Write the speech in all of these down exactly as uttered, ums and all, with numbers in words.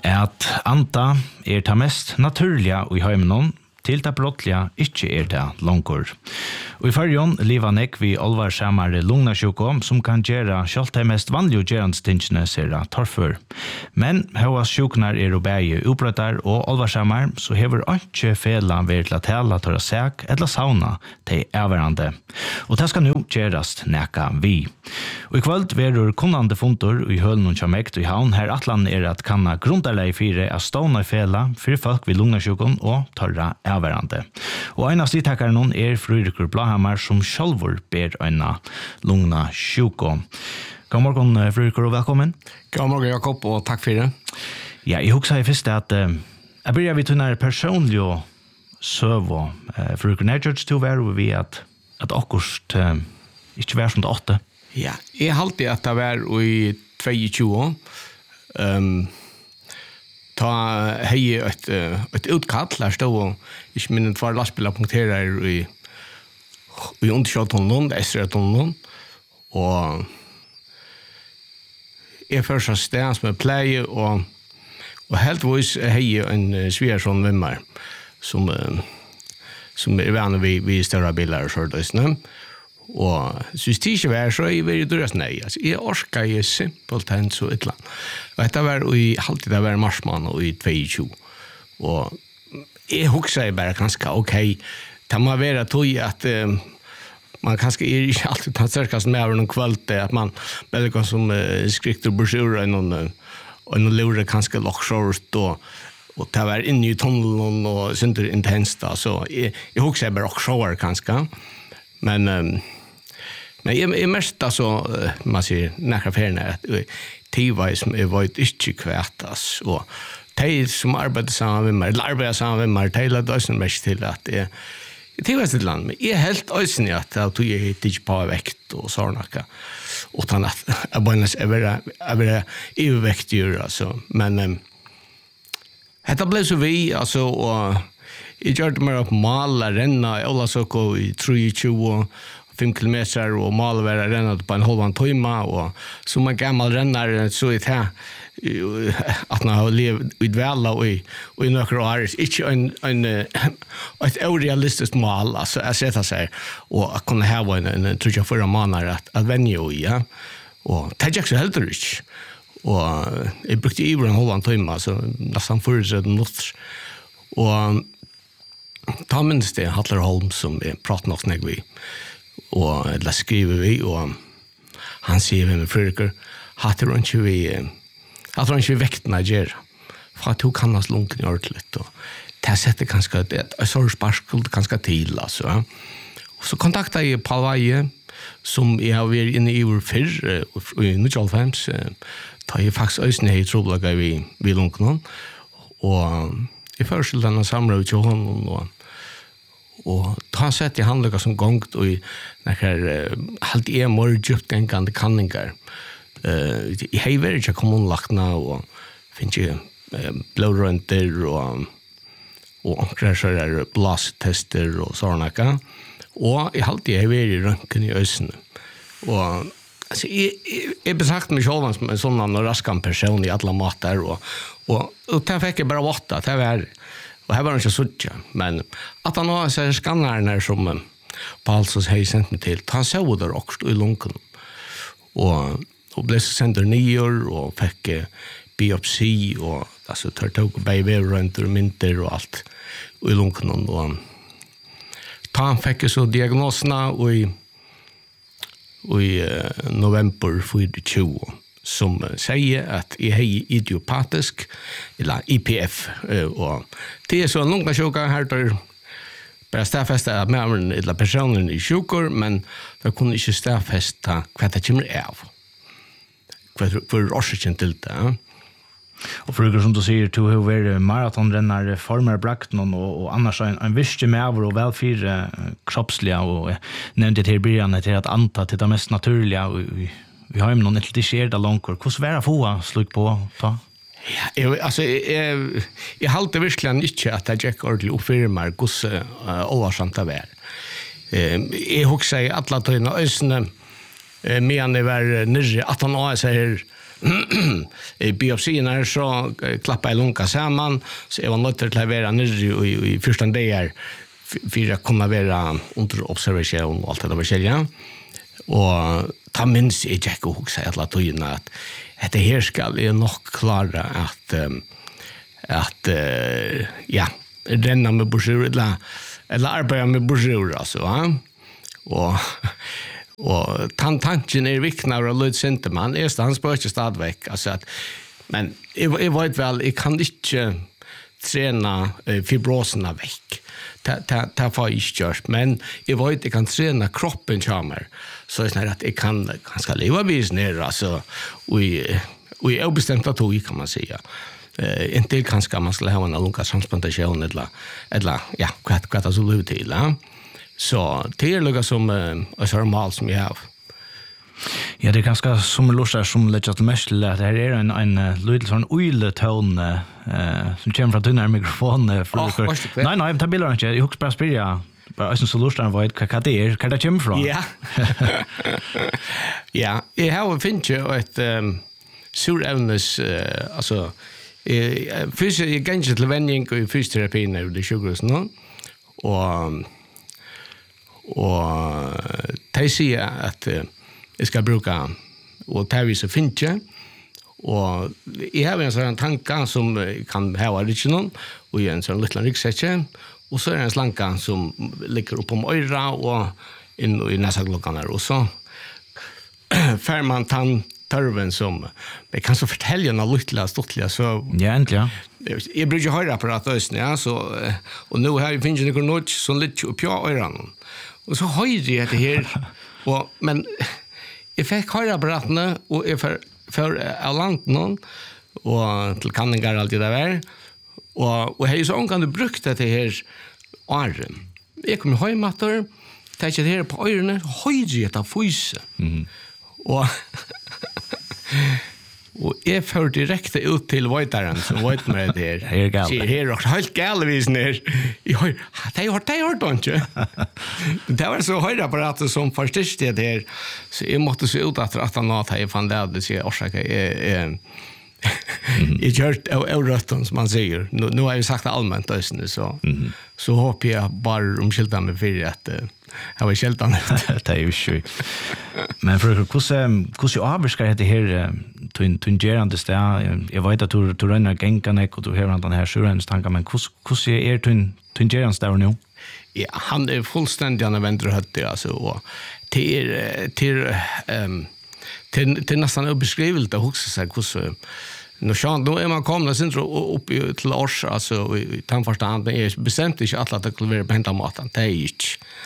At anta er ta mest naturliga i heimen til ta brottliga ikkje er det langkor. Og i fargen liva nek vi alvarsamare lungnasjuko som kan gjera sjalt de mest vanlige gjerandstingene sera torfør. Men høyas sjuknar er og bæge ubrøttar og alvarsamar, så hever ikke fela ved til at tala tåra sæk eller sauna til everande. Og det skal nu gjerast neka vi. Og i kvöld verur kunnande funtor i hølen og kjamekt og i havn her atlan er at kanna grundarlei fire av ståna i fela for folk vid lungnasjukon og torra everande. Og en av stidtakaren er Frøyrikur Blahamar som sjálfur ber øyna lungna sjuko. God morgen, Frøyrikur, og velkommen. God morgen, Jakob, og takk for det. Ja, jeg husker i første at uh, jeg begynner vi til nær personlig og søv og uh, Frøyrikur nærgjørts til å være vi at, at akkurat uh, ikke være som det åtte. Ja, jeg halte at det var i tjueto. Um, ta hei et, et utkall, her stod og ikke minnet var lastbiler punkterer i, i underkjøttunnen, det Esretunnen, og jeg først har sted som er pleie, og, og heldigvis hei en Sviarsson vimmer, som, som er vanlig vi, vi større biler og sånt, og synes det ikke var så jeg vil døres nei. Altså, jeg orsker jeg simpelt enn så et eller annet. Og dette var i alltid det var marsmann og i tjueto. Og jeg husker jeg bare ganske ok. Det må være tog at um, man kanskje er ikke alltid den sterkast med over noen kveld at man velger som uh, skrikter brosjører og noen, og noen lurer kanskje loksjort og og det var inne i tunnelen og synder intenst. Så jeg, jeg husker jeg bare loksjører kanskje. Men um, men jeg, jeg mest altså uh, man sier nækra ferien at uh, tivai som jeg var ikke kvætas og de som arbeider sammen med meg eller arbeider sammen med meg de lade også mest til at jeg tivai til land men jeg er helt også at jeg tog jeg ikke på vekt og sånn utan at jeg bare er være, er være overvektgjør altså. Men um, dette ble så vi altså og jeg gjør det mer opp mal, renna, jeg holder så i tjuetre og fem kilometer, og mal være renna på en halvan tøyma, og som en gammal rennar, så er det at man har levet i dvela og i, og i nøkker år, ikke en, en, et urealistisk mal, altså jeg setter seg, og jeg kunne hava en, en trutja fyra måneder at, at vennje og i, ja. Og det er ikke så heldur ikke, og jeg brukte i en halvan tøyma, så nesten forutsatt minutter, og ta minst det Hattler Holm som vi prater nok når vi og eller skriver vi og han sier vi med Frøyrikur Hattler ikke vi Hattler ikke vi vektene gjør for at hun kan ha slunken i ordentlig og det setter kanskje et sår sparskuld kanskje til altså. Og så kontaktet jeg Paul Veie som jeg har vært inne i vår fyrr i nittiofem da jeg faktisk øyne i troblaget vi, vi lunken og jeg førestilte denne samråd til honom og, og ta sett i handlinger som gongt og i nekker halvt i en mål djupgengande kanningar. Uh, jeg har vært ikke kommunlagtna og finnes ikke uh, blårønter og og omkring så er blastester og sånne og jeg har alltid vært i røntgen i øsene og alltså jag jag betraktar mig själv som en sån raskan person i alla matar och och och det fick jag bara åtta det var och här var inte så tjocka men att han har så skannarna som Paulus har sänt mig till han såg det också i lunken och och blev sänder nior och fick biopsi och alltså tog baby runt och mynter och allt i lunken och han fick så diagnoserna och i i uh, november tjugo som uh, säger att jag är idiopatisk eller I P F uh, och det är så långa sjuka här där bara stäffästa med eller personen i sjukor men det kunde inte stäffästa vad det kommer av för för orsaken till det. Och för som du säger to hur är maratonrennare former brakt någon och, och annars en en visst med över och väl för kroppsliga och nämnde till början till att anta till det mest naturliga och vi, vi har ju någon lite skärda långkor. Hur svåra få slut på ta? Ja, jag alltså jag jag håller verkligen inte att det gick ordentligt uppfirmar hos ovarsamt av är. Eh jag huxar alla tydna ösnen eh medan det var nere att han har säger i biopsien är så klappa i lunka samman så jag var nöjd till att vara nere i, i första dagar för att kunna vara under observation och allt det där var och ta minns jag inte och säga alla tiden att det här ska jag nog klara att att uh, ja renna med bursur eller eller arbeta med bursur alltså va och och tant tanken är viknar och lite sent man är stans på ett stadväck alltså att men jag jag vet väl jag kan inte träna uh, fibroserna veck ta ta ta får jag just men jag vet jag kan träna kroppen charmer så är det att jag kan ganska leva vis ner alltså vi vi är bestämt att vi kan man säga Uh, inte kanske man skulle ha en lungtransplantation eller eller ja vad vad det så lite till ja? Så det är något som uh, är mal som jag har. Ja, det är ganska som lustar som lägger till mest till att det här är en en uh, liten sån oileton uh, som kommer från tunna mikrofon uh, för, oh, för, nej nej, jag tar bilder inte. Jag hoppas bara spela bara en så lustar vad vad det är, kan det komma från? Ja. Ja, jag har finns ju ett um, surämnes uh, alltså Eh, först är jag ganska till vändning och fysioterapi när det sjukhus nu och och de säger att eh, jag ska bruka och ta visa finche och jag har en sån tanke som kan ha det någon och en sån liten ryggsäck och så är det en slanka som ligger upp på öra och in i nästa klockan och så färman tan törven som det kan så fortälja några lilla stortliga så ja äntligen jag brukar höra på att ösn ja så och nu har vi finns det något som lite upp på öronen och så hör jag det här och men jag fick höra på att nu och är för för allant någon och till kanningar allt det där och och hej så om kan du brukt det här arm jag kommer hem att ta det här på öronen hör jag det fys mm. och och jag får direkt ut till Vojtaren som vet med det här. Här gal. Ser här och helt galvis ner. Jag har det har det har då inte. Det var så höra på att som förstås det här så jag måste se ut att att han att jag fann det det ser orsaka är jag gjort eurötten som man säger. Nu, nu har jag sagt allmänt ösne så mm. så hoppas jag bara omskilta mig för att jag var skältan. Det är ju sjukt. Men för hur hur så avskar det här tun tungerande där. Jag vet att du du ränner gängarna och du hör den här sjurens tankar men hur hur är tun tungerande där nu? Ja, han är fullständigt användrött alltså och till till ehm till till nästan obeskrivligt att huxa sig hur nu sjön då är man kommer sen upp till års alltså i tandförstånd är bestämt inte att att det skulle vara på hända maten det är inte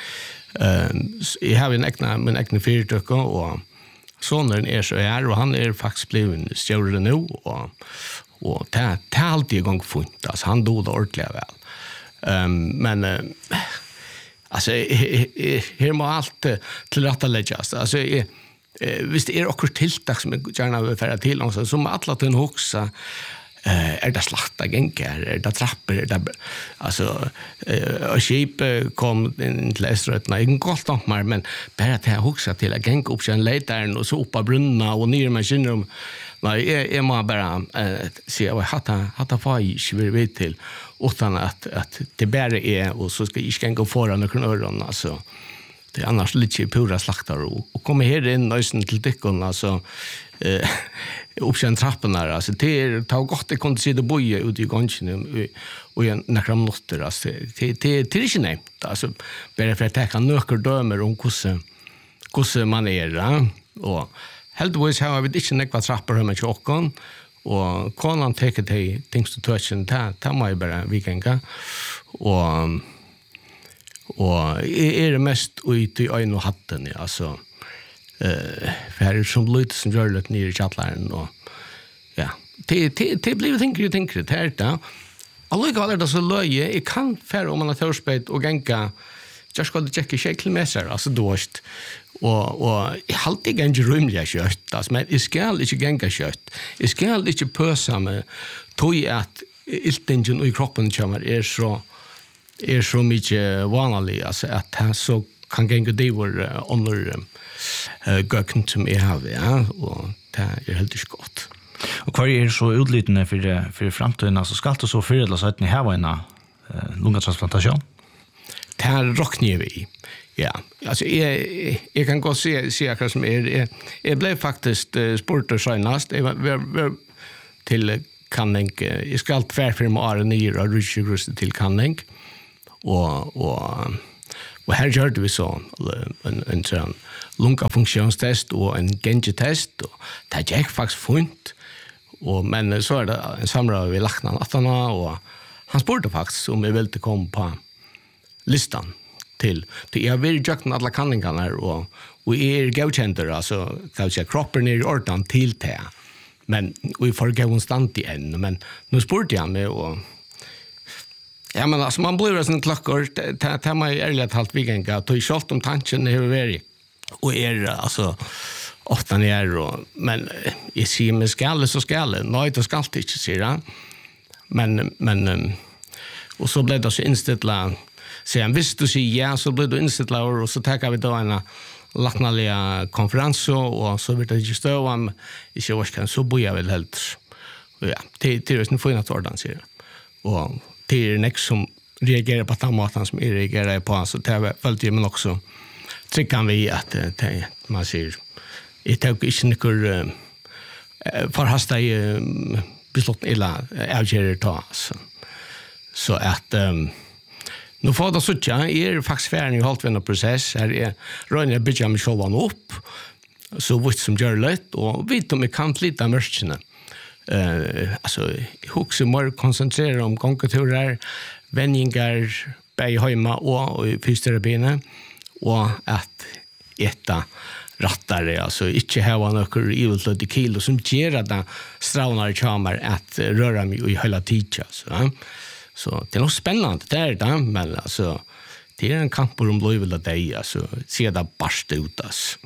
ehm jag har en egna min egna fyrtök och sonen är så här och han är faktiskt blivit större nu och och det det är alltid igång funt alltså han dog ordentligt väl ehm men uh, alltså här må allt till rätta läggas alltså är Eh, visst är det också tilltag som jag gärna vill föra till också, som alla till en hoxa eh, är det slatta gänkar, är det trappor, är det, alltså eh, skip kom in till Österötna, inte gott om mig, men bara att jag hoxa till att gänka upp sig lätaren och sopa brunna och ner med kinrum. Nej, jag, jag må bara eh, se vad hatta hatta får jag inte vill till utan att, att det bara är och så ska jag inte gänka föran och knöron, alltså. Det är annars lite pura slaktar och, och kommer här in nöjsen till dycken alltså eh, uppkänn trapporna alltså det är ta gott det kunde se det boja ut i gången och en några minuter alltså det det det är inte nämnt alltså bara för att jag kan nöker dömer om hur hur man är ja? Och heldigvis har vi inte några trappor hemma i chocken och konan tar det things to touch and ta ta mig bara weekenda och och är det mest ut i ögon och hatten alltså eh för här är som lite som gör lite ner i chatlaren och ja det det det blir tänker jag tänker det här då alla går det så löje jag kan för om man har törspet och gänka just ska det checka shake messer alltså dåst och och jag halt inte ganska rumliga kött alltså men det ska inte gänka kött det ska inte pösa med tog att iltingen i kroppen kommer är så är så mycket vanligt alltså att han så kan gänga det var under uh, göken som jag har ja och det är helt inte gott. Och vad är så utlytande för, för framtiden? Alltså ska du så förrädla så att ni har en uh, lungatransplantation? Det här rocknar vi. Ja, alltså jag, jag kan gå se, se akkurat som är. Jag, jag blev faktiskt uh, sporter senast. Jag var, var, var till Kanning. Jag ska allt tvärför med åren nere och rydsjukrustet till Kanning. Och, och, och här gjorde vi så en, en sån lungafunktionstest och en gengetest. Och det gick faktiskt fint. Och, men så är det en samråd vid Lacknan attarna och han spurte faktiskt om jag ville komma på listan till, till jag vill jökna alla kanningarna och, och är godkända, alltså kan jag säga kroppen är i ordan till det. Men vi får gå konstant igen, men nu spurte jag mig och ja, men alltså man blir sån klockor, det det man ärligt halt vigänga, då är självt om tanken är över och är alltså ofta ner och men jag ser med skalle så skalle, nej det ska alltid inte säga. Men men och så blev det så inställa så jag visste du säger ja så blev det inställa och så tackar vi då en lacknaliga konferens och så vart det just då om i så kan så bo jag väl helt. Och ja, det det är en fin att ordan säger. Och det är nästa som reagerar på samma maten som jag reagerar på så det följt ju men också tycker vi att det man ser jag tog inte några förhasta i beslutning illa avgöra ta så så att um, nu får det så tjän är faktiskt färdig i halvvändande process här är röjna bygga mig själva upp så vitt som gör lätt och vet om jag kan lite av mörkerna uh, alltså huxa mer koncentrera om gångkulturer vändningar bäj hemma och, och fysioterapierna och att äta rattare, alltså inte ha några iveltlöde kilo som ger att strånar kamar att röra mig i hela tiden. Så, så det är nog spännande, det är det, men alltså, det är en kamp om livet av dig, alltså, se det barst ut. Alltså.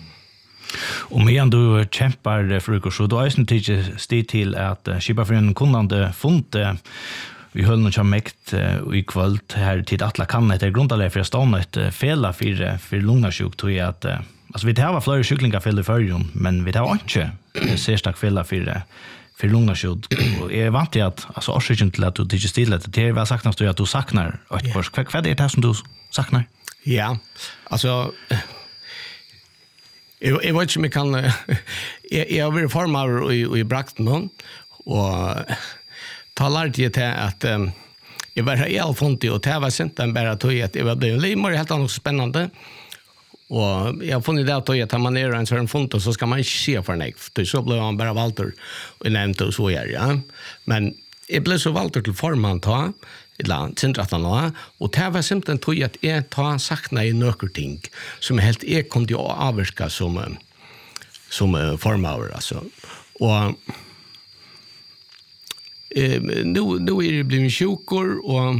Och medan du kämpar för så då är det inte stid till att kipa för en kundande font vi höll nog mekt uh, i kväll här till att la kan det grundlägga för att stanna ett fälla för för lungasjuk tror jag att uh, alltså vi har flera sjuklingar fel i förrjun men vi har inte särskilt fälla för för lungasjuk och är vant till att alltså orsaken till att du inte stilla det är vad saknas du att du saknar ett kurs vad vad är det som du saknar? Ja, alltså jag jag vet inte om jag kan jag jag vill forma i i Braxton och talar det till att um, jag var i alla fall och det var sent den bara tog att det var det lite helt annat spännande och jag har funnit det att man är en sån font så ska man inte se för nej för så blev man bara Walter och nämnt och så är ja men jag blev så Walter till forman ta eller centrala och det var sent den tog att jag ta sakna i några ting som helt är kom till att avverka som som formar alltså och Eh, nu, nu är det blivit sjukor och,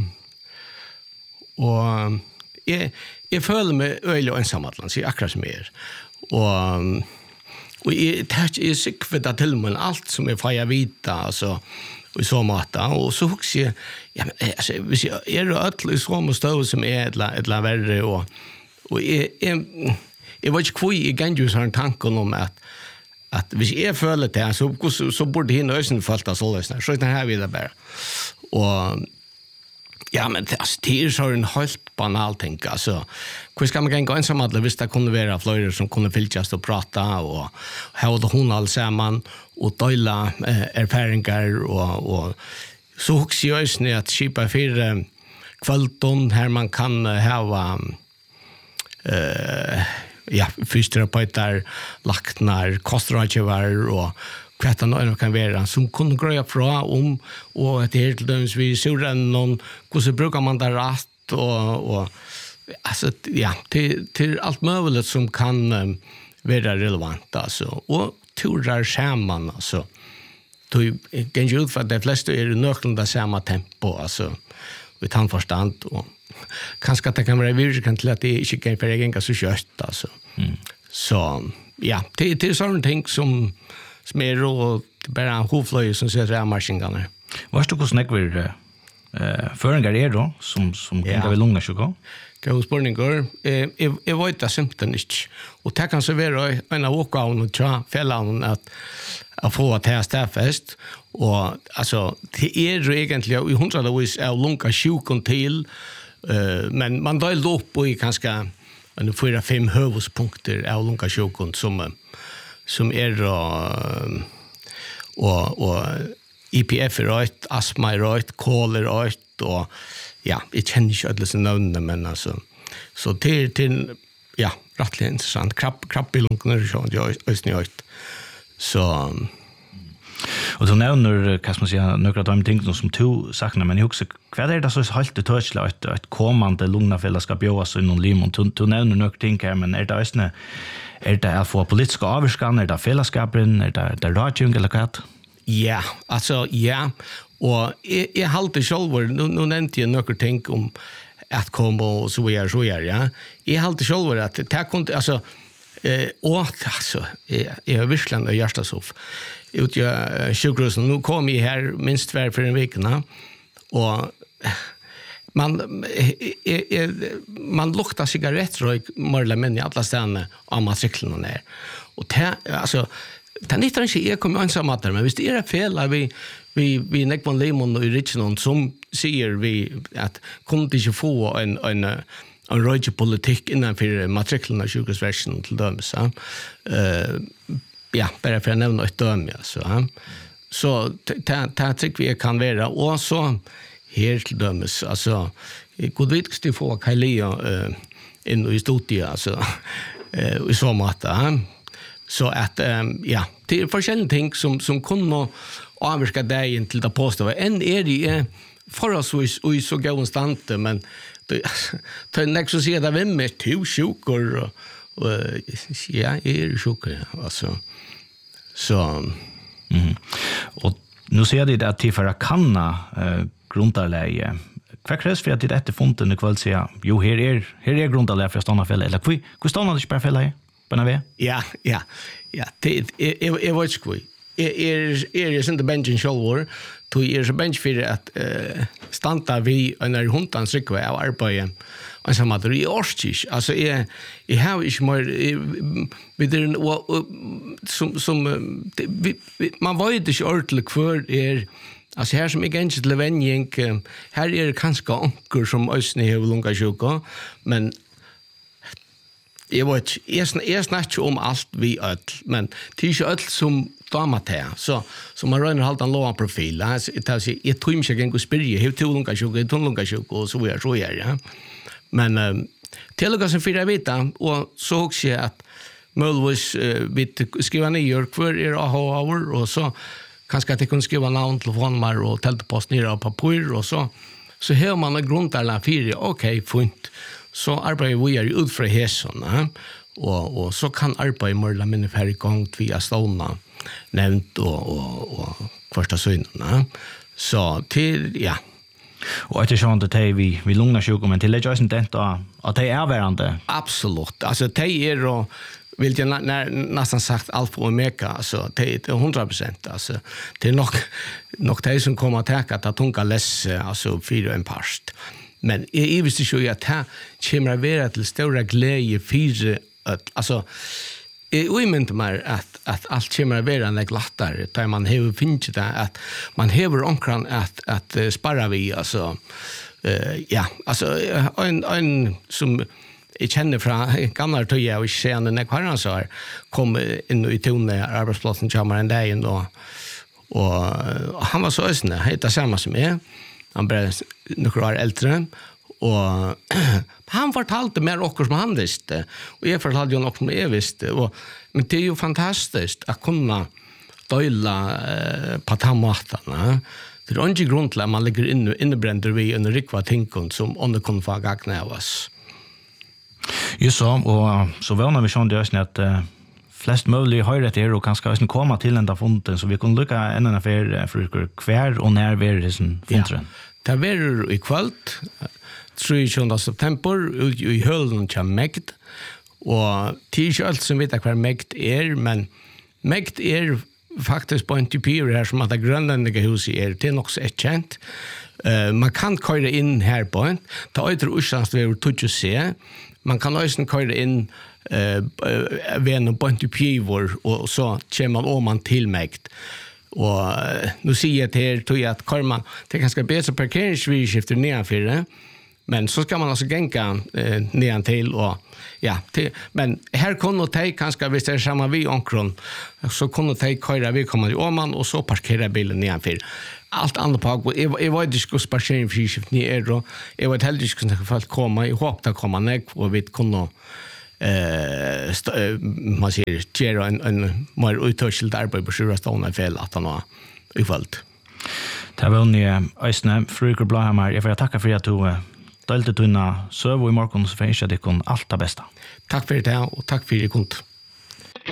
och jag, jag följer mig öjlig och ensamadland, så jag akkurat som er. Och, och jag är sikker for det til meg allt som jag får vita, alltså, och i så måte. Och så husker jag, ja, men, alltså, hvis jeg er det øtlig så må stå som er et eller verre, og, og jeg, jeg, jeg var ikke hvor jeg gjennom har en tanke om at att hvis jag føler det så så, så borde hin ösen falta så lösna så det här vill det bara och ja men det alltså det är så en helt banal tänka alltså hur ska man gå ensam att visst det kunde vara fler som kunde filtras och prata och hålla hon all samman och dela eh, erfarenheter och och så hooks ju ösn att skipa för kvälton här man kan ha eh ja, fysioterapeuter, lacknar, kostrådgivare och kvärta någon kan vara som kunde gröja fra om och det är till döms vi surren någon hur så brukar man där rätt och och alltså ja, till till allt möjligt som kan um, vara relevant alltså och turar samman alltså då kan ju ut för att de flesta är någorlunda samma tempo alltså med tandförstand och kanske att det kan vara virkan till att det inte kan för egen så kött alltså. Mm. Så ja, det det är sådana ting som som är då bara en hovflöj som ser rämarsingarna. Vad står det snäck vid eh föringar är då som som Ja. kan vi lugna sjuka. Gå spurningar. Eh jag jag vet det simpelthen inte. Och det kan så vara en av åkavn och tja fällan att att få att här stäffest och alltså det är ju egentligen i hundravis av lunga sjukon till eh men man delar upp i ganska en fyra fem huvudpunkter av lunga sjukon som som är uh, och och I P F är rätt, astma är rätt, kol är rätt och ja, jag känner inte alla sina namn men alltså så till till ja, rättligt intressant. Krapp krapp i lungorna är så jag är snöigt. Så och så nämner kan man säga några av de ting som du saknar men jag också vad är det så halt det touchla ett ett kommande lugna fällskap jag så någon limon du, du nämner några ting här men är det väsne är det att få politiska avskan är det fällskapen är det det rådjung eller vad? ja, alltså ja och jag, jag halter själv nu, nu nämnde jag några ting om att komma och så är så är ja. Jag halter själv att det kunde alltså eh och alltså jag är visslande och hjärtasov ut jag sjukhusen nu kom jag här minst två för en vecka och man är, är, man luktar cigarettrök morla men i alla ställen av matriklarna ner och det alltså det är inte jag kommer ensam att men visst är det fel vi vi vi nekman lemon och Richmond som säger vi att kunde inte få en en en röjlig politik innanför matriklarna sjukhusversionen till dem så eh ja, bara för att nämna ett döme alltså. Så det tycker vi kan vara och så helt till dömes alltså god vet du få Kalia eh in i studiet alltså eh i så matta så att ja, det är forskjellige ting som som kommer avvirka dig till det påstå. En är det förhållsvis och så konstant men det tar nästa så ser det vem med två sjukor och ja, är sjukor alltså. Så mm. Och nu ser det att till för att kanna eh, grundarläge. Vad krävs för att det efter fonten i kväll säga jo här är här är grundarläge för att stanna fälla eller hur hur stannar det bara fälla på när vi? Ja, ja. Ja, det är är vad ska är är är inte benchen shoulder to är så bench för att eh stanna vi när hundan cyklar av arbete. Och så matter i årstis alltså är i har ich mal med den som som man var ju inte ordentligt för är alltså här som igen till Levenjing här är det kanske onkel som ösne har långa sjuka men jag vet är snart om allt vi öll men det är ju öll som damat här så så man rör halt en låg profil alltså det är jag tror inte jag kan spyrja hur till långa sjuka till långa sjuka och så är så är ja men um, till och med för vita och så också att möjligtvis uh, vi skriva ner för er A H hour och så kanske att det kan skriva namn telefonnummer och teltpost ner på papper och så så hör man en grund där fyra okej fint så arbetar vi är ut för häsarna och och så kan arbeta morla men för igång via ståna nämnt och och och första synerna så till ja. Och att det är inte det vi, vi lugnar sjuka, men till att jag inte att det är värande. Absolut. Alltså det är och vill jag när, nästan sagt allt på omega. Alltså det är hundra procent. Alltså det är nog, nog det som kommer att täcka att tunga läs alltså fyra en parst. Men jag visste ju att det kommer att vara till stora glädje fyra alltså jag inte mer att att allt kommer att vara en glattare där man har finnt det att man har omkring att att uh, spara vi alltså uh, ja alltså en en som jag känner från gamla tiden och sen när han så här kom in i tone arbetsplatsen jamar en dag ändå och han var så ösne heter samma som är han blev några år äldre och han fortalte mer också som han visste och jag fortalte ju också som jag visste och men det är ju fantastiskt att kunna dela eh, på tammatarna. Det är inte grund till att man lägger in innebränder vi under rikva tinkon som om det kommer få gagna av oss. Just så, och så vana vi sån det att uh, flest möjligt har rätt är och kanske också komma till den där fonten så vi kan lucka en annan affär för kvar och när vi är det sen fonten. Det är i kvällt trettionde september i höllen till Mägd och t-shirt som vet kvar Mägd är men Mägd är faktiskt på en typier här som att det grönländiga huset är det är också ett känt. Uh, man kan köra in här på en. Ta ut Urslands vi touch se. Man kan också köra in eh uh, vem på en typier och så kör man om man tillmäkt. Och uh, nu ser jag till tror jag att kör man det ganska bättre parkeringsskifter nedanför det. Men så ska man alltså gänka eh, nedan till och ja, till, men här kommer det kanske visst är samma vi omkron så kommer det köra vi kommer till Åman och så parkera bilen nedanför. Allt annat på jag jag var inte skulle parkera för skift ni är då jag var helt inte kunde få komma i hopp att komma ner och vi kunde eh st- man ser göra en en mer utörsligt arbete på sjura stående fel att han har ifallt. Det var ni Øystein Fruker Blahammer. Jag vill tacka för att du delte tunna søv i morgen, så får jeg ikke det kun alt det beste. Takk for det, og takk for det, Kunt.